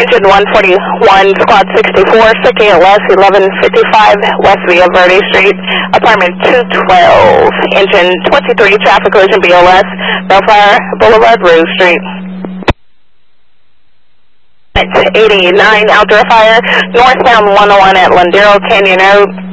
Engine 141, Squad 64, Sticky LS 1155, West Villa Verde Street, Apartment 212, Engine 23, Traffic Collision BLS, Bellflower Boulevard, Rue Street. 89, outdoor fire, northbound 101 at Lindero Canyon Road.